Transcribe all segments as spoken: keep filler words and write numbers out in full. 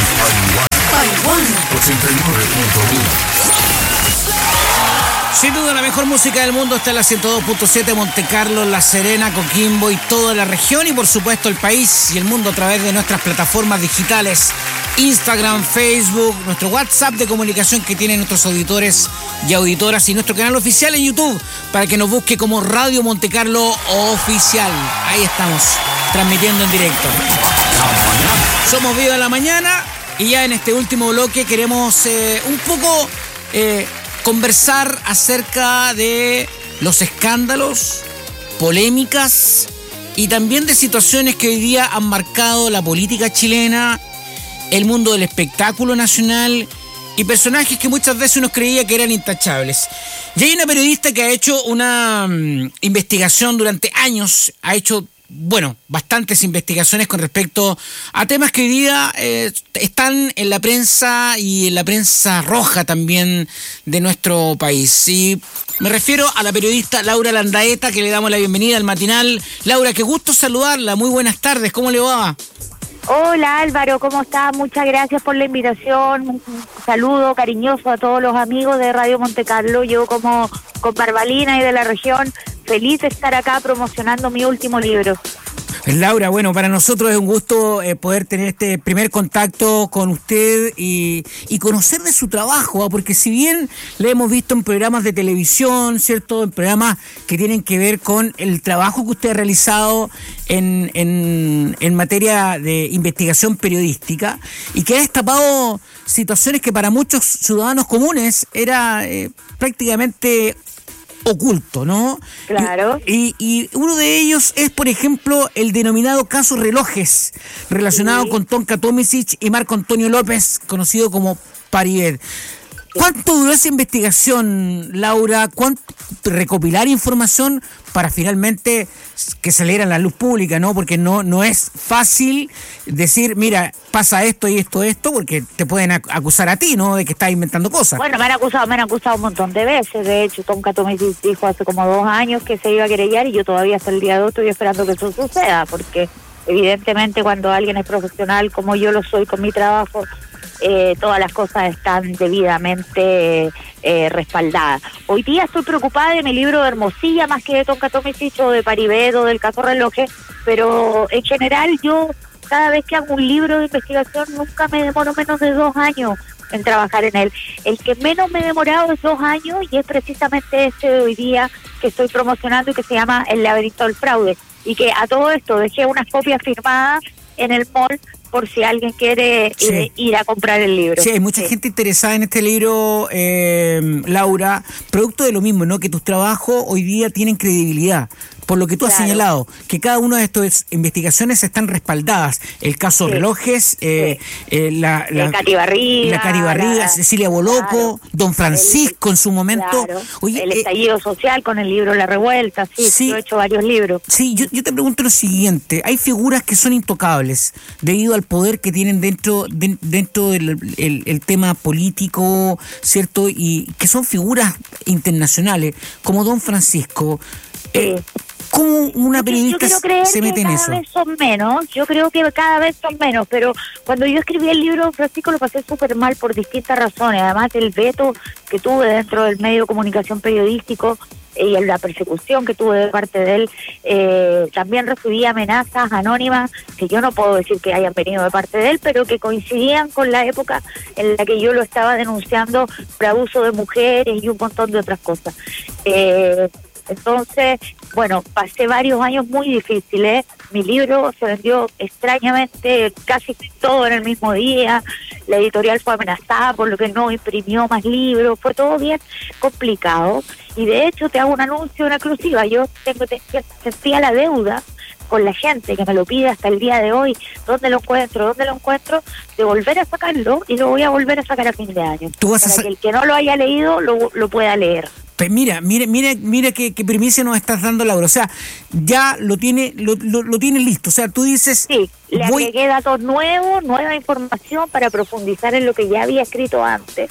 ochenta y nueve punto uno. Sin duda la mejor música del mundo está en la ciento dos punto siete, Monte Carlo, La Serena, Coquimbo y toda la región y por supuesto el país y el mundo a través de nuestras plataformas digitales, Instagram, Facebook, nuestro WhatsApp de comunicación que tienen nuestros auditores y auditoras y nuestro canal oficial en YouTube para que nos busque como Radio Monte Carlo Oficial. Ahí estamos, transmitiendo en directo. Somos Viva la Mañana y ya en este último bloque queremos eh, un poco... Eh, conversar acerca de los escándalos, polémicas y también de situaciones que hoy día han marcado la política chilena, el mundo del espectáculo nacional y personajes que muchas veces uno creía que eran intachables. Y hay una periodista que ha hecho una um, investigación durante años, ha hecho... bueno, bastantes investigaciones con respecto a temas que hoy día eh, están en la prensa y en la prensa roja también de nuestro país. Y me refiero a la periodista Laura Landaeta, que le damos la bienvenida al matinal. Laura, qué gusto saludarla. Muy buenas tardes. ¿Cómo le va? Hola Álvaro, ¿cómo estás? Muchas gracias por la invitación. Un saludo cariñoso a todos los amigos de Radio Monte Carlo. Yo como con Barbalina y de la región, feliz de estar acá promocionando mi último libro. Laura, bueno, para nosotros es un gusto eh, poder tener este primer contacto con usted y, y conocer de su trabajo, ¿eh? Porque si bien le hemos visto en programas de televisión, ¿cierto? En programas que tienen que ver con el trabajo que usted ha realizado en, en, en materia de investigación periodística y que ha destapado situaciones que para muchos ciudadanos comunes era eh, prácticamente oculto, ¿no? Claro. Y, y uno de ellos es, por ejemplo, el denominado caso Relojes, relacionado sí. con Tonka Tomisic y Marco Antonio López, conocido como Paribet. ¿Cuánto duró esa investigación, Laura? ¿Cuánto recopilar información para finalmente que saliera a la luz pública, ¿no? Porque no, no es fácil decir, mira, pasa esto y esto, esto, porque te pueden acusar a ti, ¿no? De que estás inventando cosas. Bueno, me han acusado, me han acusado un montón de veces. De hecho, Tonka Tomisic dijo hace como dos años que se iba a querellar y yo todavía hasta el día de hoy estoy esperando que eso suceda, porque evidentemente cuando alguien es profesional como yo lo soy con mi trabajo, Eh, todas las cosas están debidamente eh, respaldadas. Hoy día estoy preocupada de mi libro de Hermosilla más que de Tonka Tomisic o de Paribet o del caso Relojes, pero en general yo cada vez que hago un libro de investigación nunca me demoro menos de dos años en trabajar en él. El que menos me he demorado es dos años y es precisamente este de hoy día que estoy promocionando y que se llama El laberinto del fraude, y que a todo esto dejé unas copias firmadas en el mall por si alguien quiere sí. ir, ir a comprar el libro. Sí, hay mucha sí. gente interesada en este libro, eh, Laura, producto de lo mismo, ¿no? Que tus trabajos hoy día tienen credibilidad. Por lo que tú claro. has señalado, que cada una de estas investigaciones están respaldadas. El caso sí. Relojes, eh, sí. eh, la, la, Cati Barriga, la Cati Barriga, la, Cecilia Boloco, claro. Don Francisco el, en su momento. Claro. Oye, el estallido eh, social con el libro La Revuelta, sí, sí. yo he hecho varios libros. Sí, yo, yo te pregunto lo siguiente, hay figuras que son intocables debido al poder que tienen dentro de, dentro del el, el tema político, ¿cierto? Y que son figuras internacionales, como Don Francisco. Eh, ¿Cómo una periodista se mete en eso? Cada vez son menos, yo creo que cada vez son menos, pero cuando yo escribí el libro, Francisco, lo pasé súper mal por distintas razones, además del veto que tuve dentro del medio de comunicación periodístico y en la persecución que tuve de parte de él, eh, también recibí amenazas anónimas que yo no puedo decir que hayan venido de parte de él, pero que coincidían con la época en la que yo lo estaba denunciando por abuso de mujeres y un montón de otras cosas. Eh, Entonces, bueno, pasé varios años muy difíciles. Mi libro se vendió extrañamente casi todo en el mismo día. La editorial fue amenazada por lo que no imprimió más libros. Fue todo bien complicado. Y de hecho, te hago un anuncio, una exclusiva. Yo tengo sentía la deuda con la gente que me lo pide hasta el día de hoy. ¿Dónde lo encuentro? ¿Dónde lo encuentro? De volver a sacarlo y lo voy a volver a sacar a fin de año. ¿Tú vas para a sa- que el que no lo haya leído lo, lo pueda leer. Pues mira, mira, mira, mira qué, qué primicia nos estás dando, Laura. O sea, ya lo tiene, lo, lo, lo tiene listo. O sea, tú dices... Sí, le voy... agregué datos nuevos, nueva información para profundizar en lo que ya había escrito antes.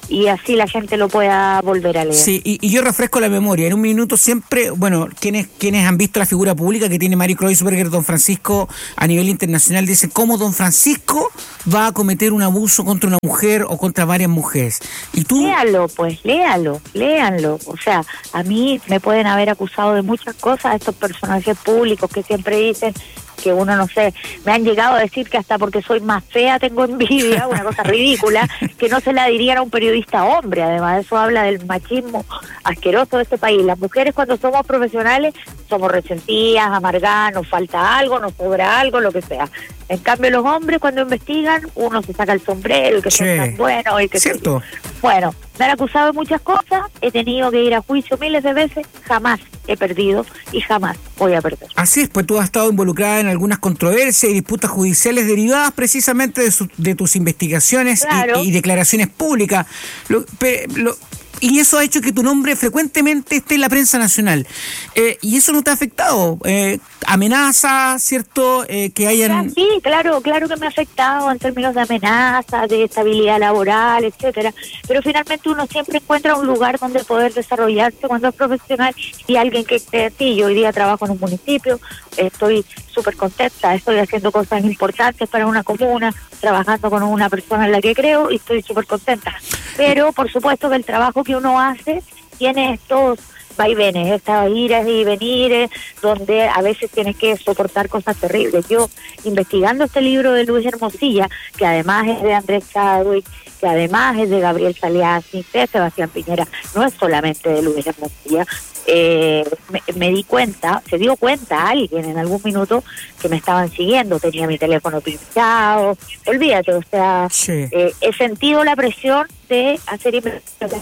y así la gente lo pueda volver a leer. Sí, y, y yo refresco la memoria. En un minuto siempre, bueno, quienes quienes han visto la figura pública que tiene Mario Kreuzberger, don Francisco, a nivel internacional, dicen cómo don Francisco va a cometer un abuso contra una mujer o contra varias mujeres. Y tú... Léalo, pues, léalo, léanlo. O sea, a mí me pueden haber acusado de muchas cosas estos personajes públicos que siempre dicen que uno, no sé, me han llegado a decir que hasta porque soy más fea tengo envidia, una cosa ridícula, que no se la dirían a un periodista hombre. Además, eso habla del machismo asqueroso de este país. Las mujeres, cuando somos profesionales, somos resentidas, amargadas, nos falta algo, nos sobra algo, lo que sea. En cambio, los hombres, cuando investigan, uno se saca el sombrero, el que sí. son tan buenos, el que... ¿Cierto? Bueno, me han acusado de muchas cosas, he tenido que ir a juicio miles de veces, jamás he perdido y jamás voy a perder. Así es, pues tú has estado involucrada en algunas controversias y disputas judiciales derivadas precisamente de, su, de tus investigaciones claro. y, y declaraciones públicas. Lo, pe, lo, y eso ha hecho que tu nombre frecuentemente esté en la prensa nacional. Eh, ¿Y eso no te ha afectado? Eh, ¿Amenazas, cierto? Eh, que hayan... Sí, claro, claro que me ha afectado en términos de amenazas, de estabilidad laboral, etcétera. Pero finalmente uno siempre encuentra un lugar donde poder desarrollarse cuando es profesional y alguien que esté así. Yo hoy día trabajo en un municipio, estoy súper contenta, estoy haciendo cosas importantes para una comuna, trabajando con una persona en la que creo y estoy súper contenta. Pero por supuesto que el trabajo que uno hace tiene estos vaivenes, estas iras y venires, donde a veces tienes que soportar cosas terribles. Yo, investigando este libro de Luis Hermosilla, que además es de Andrés Chadwick, que además es de Gabriel Saliasi, de Sebastián Piñera, no es solamente de Luis Hermosilla, eh, me, me di cuenta, se dio cuenta alguien en algún minuto que me estaban siguiendo, tenía mi teléfono pinchado, olvídate, o sea, sí. eh, he sentido la presión de hacer investigaciones.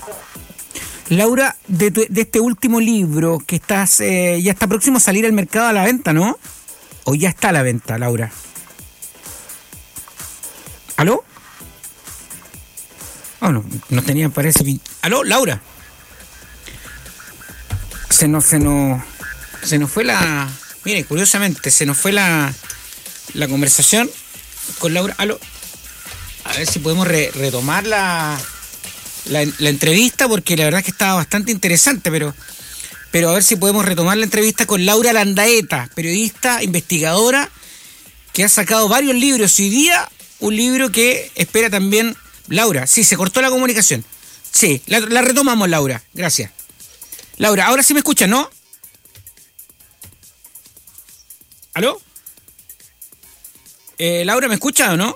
Laura, de, tu, de este último libro que estás, eh, ya está próximo a salir al mercado a la venta, ¿no? ¿O ya está a la venta, Laura? ¿Aló? Oh, no, no tenía, parece... ¿Aló, Laura? Se nos, se nos, se nos fue la... Mire, curiosamente, se nos fue la, la conversación con Laura. ¿Aló? A ver si podemos re, retomar la... La, la entrevista, porque la verdad es que estaba bastante interesante, pero pero a ver si podemos retomar la entrevista con Laura Landaeta, periodista, investigadora, que ha sacado varios libros. Hoy día, un libro que espera también Laura. Sí, se cortó la comunicación. Sí, la, la retomamos, Laura. Gracias. Laura, ahora sí me escuchas, ¿no? ¿Aló? Eh, Laura, ¿me escucha o no?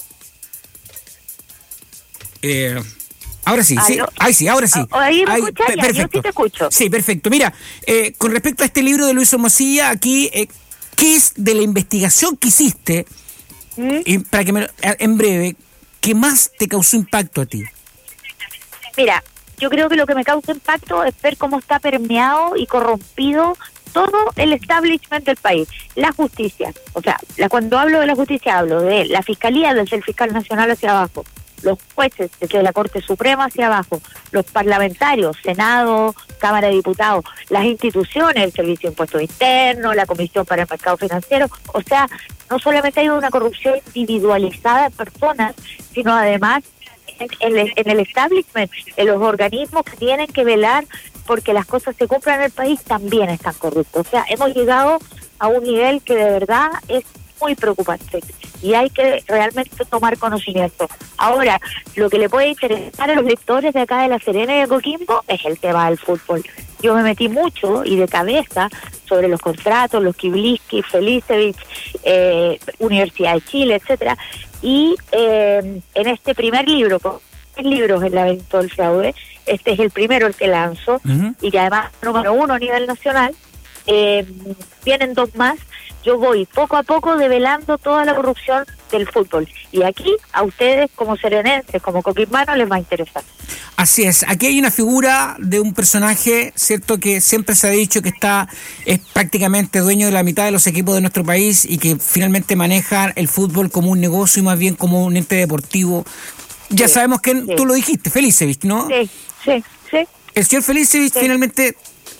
Eh... Ahora sí, sí. Ay, sí, ahora sí. ¿Ahí me escuchas? Ya, yo sí te escucho. Sí, perfecto. Mira, eh, con respecto a este libro de Luis Hermosilla, aquí, eh, ¿qué es de la investigación que hiciste? ¿Mm? Y para que me, en breve, ¿qué más te causó impacto a ti? Mira, yo creo que lo que me causa impacto es ver cómo está permeado y corrompido todo el establishment del país. La justicia, o sea, la, cuando hablo de la justicia hablo de la fiscalía desde el fiscal nacional hacia abajo, los jueces desde la Corte Suprema hacia abajo, los parlamentarios, Senado, Cámara de Diputados, las instituciones, el Servicio de Impuestos Internos, la Comisión para el Mercado Financiero. O sea, no solamente hay una corrupción individualizada en personas, sino además en, en, el, en el establishment, en los organismos que tienen que velar porque las cosas se cumplan en el país, también están corruptos. O sea, hemos llegado a un nivel que de verdad es muy preocupante y hay que realmente tomar conocimiento. Ahora, lo que le puede interesar a los lectores de acá de La Serena y de Coquimbo es el tema del fútbol. Yo me metí mucho y de cabeza sobre los contratos, los Kibliski, Felicevich, eh, Universidad de Chile, etcétera, y eh, en este primer libro, con tres libros en la venta del fraude, este es el primero el que lanzo, uh-huh. y que además número uno a nivel nacional, eh, vienen dos más. Yo voy poco a poco develando toda la corrupción del fútbol. Y aquí a ustedes como serenenses, como coquimbanos, les va a interesar. Así es. Aquí hay una figura de un personaje, cierto, que siempre se ha dicho que está es prácticamente dueño de la mitad de los equipos de nuestro país y que finalmente maneja el fútbol como un negocio y más bien como un ente deportivo. Ya sí, sabemos que sí. Tú lo dijiste, Felicevich, ¿no? Sí, sí, sí. El señor Felicevich sí. finalmente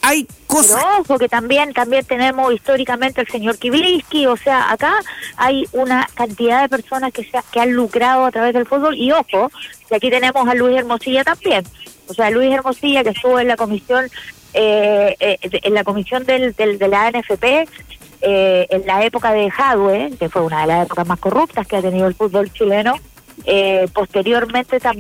hay cosas... Pero ojo que también también tenemos históricamente al señor Kibiliski, o sea, acá hay una cantidad de personas que se ha, que han lucrado a través del fútbol, y ojo, que aquí tenemos a Luis Hermosilla también, o sea, Luis Hermosilla, que estuvo en la comisión eh, eh, en la comisión del, del de la A N F P eh, en la época de Jadwe, que fue una de las épocas más corruptas que ha tenido el fútbol chileno, eh, posteriormente también